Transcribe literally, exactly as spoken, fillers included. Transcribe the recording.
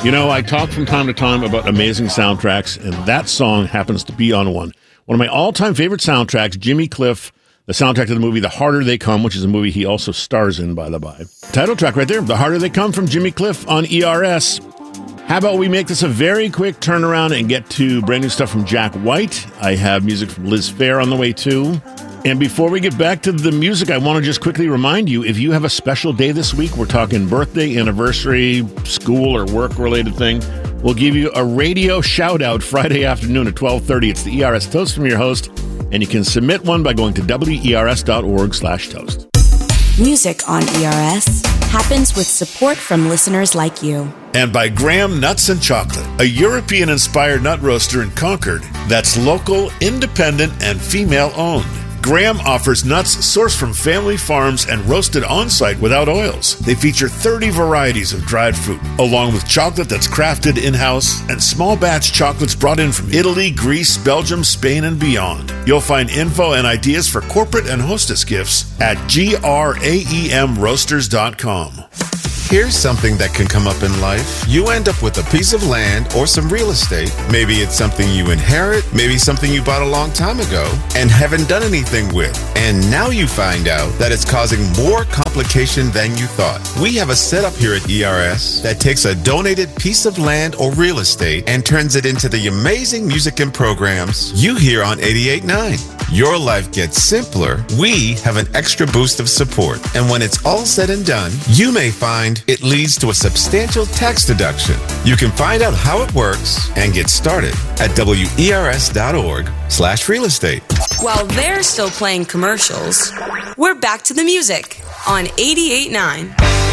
You know, I talk from time to time about amazing soundtracks, and that song happens to be on one. One of my all-time favorite soundtracks, Jimmy Cliff, the soundtrack to the movie The Harder They Come, which is a movie he also stars in, by the by. Title track right there, The Harder They Come from Jimmy Cliff on E R S. How about we make this a very quick turnaround and get to brand new stuff from Jack White? I have music from Liz Phair on the way, too. And before we get back to the music, I want to just quickly remind you, if you have a special day this week, we're talking birthday, anniversary, school, or work-related thing, we'll give you a radio shout-out Friday afternoon at twelve thirty. It's the E R S Toast from your host, and you can submit one by going to W E R S dot org slash toast. Music on E R S happens with support from listeners like you. And by Graham Nuts and Chocolate, a European-inspired nut roaster in Concord that's local, independent, and female-owned. Graham offers nuts sourced from family farms and roasted on-site without oils. They feature thirty varieties of dried fruit, along with chocolate that's crafted in-house and small batch chocolates brought in from Italy, Greece, Belgium, Spain, and beyond. You'll find info and ideas for corporate and hostess gifts at graem roasters dot com. Here's something that can come up in life. You end up with a piece of land or some real estate. Maybe it's something you inherit, maybe something you bought a long time ago and haven't done anything with. And now you find out that it's causing more complication than you thought. We have a setup here at E R S that takes a donated piece of land or real estate and turns it into the amazing music and programs you hear on eighty-eight point nine. Your life gets simpler. We have an extra boost of support. And when it's all said and done, you may find it leads to a substantial tax deduction. You can find out how it works and get started at W E R S dot org slash real estate. While they're still playing commercials, we're back to the music on eighty-eight point nine.